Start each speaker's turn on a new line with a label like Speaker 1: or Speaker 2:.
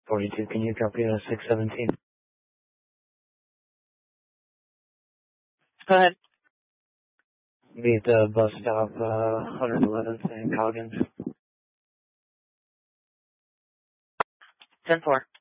Speaker 1: 42, can you copy 617?
Speaker 2: Go ahead.
Speaker 1: Be at the bus stop, 111th and Coggins.
Speaker 2: 10-4.